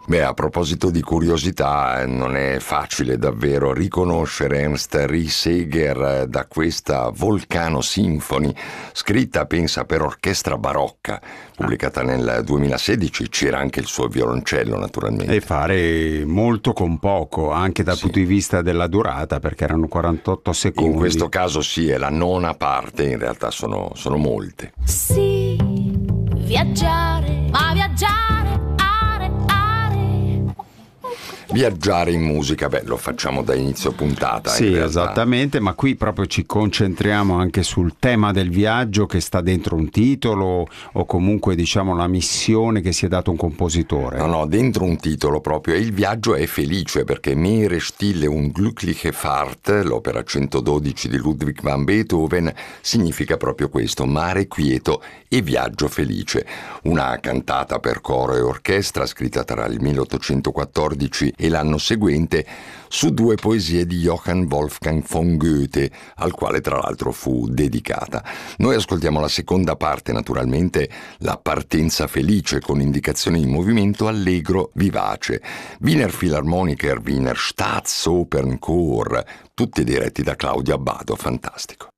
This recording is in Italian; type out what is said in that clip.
Beh, a proposito di curiosità, non è facile davvero riconoscere Ernst Rieseger da questa Volcano Symphony, scritta, pensa, per orchestra barocca, pubblicata nel 2016, c'era anche il suo violoncello naturalmente. E fare molto con poco, anche dal punto di vista della durata, perché erano 48 secondi. In questo caso sì, è la nona parte, in realtà sono molte. Sì, viaggiare, ma viaggiare. Viaggiare in musica, lo facciamo da inizio puntata. Sì, esattamente, ma qui proprio ci concentriamo anche sul tema del viaggio che sta dentro un titolo o comunque diciamo la missione che si è dato un compositore. No, dentro un titolo proprio, e il viaggio è felice perché Meere stille und glückliche Fahrt, l'opera 112 di Ludwig van Beethoven, significa proprio questo, mare quieto e viaggio felice. Una cantata per coro e orchestra scritta tra il 1814 e l'anno seguente su 2 poesie di Johann Wolfgang von Goethe, al quale tra l'altro fu dedicata. Noi ascoltiamo la seconda parte, naturalmente la partenza felice con indicazioni di movimento allegro, vivace. Wiener Philharmoniker, Wiener Staatsopernchor, tutti diretti da Claudio Abbado, fantastico.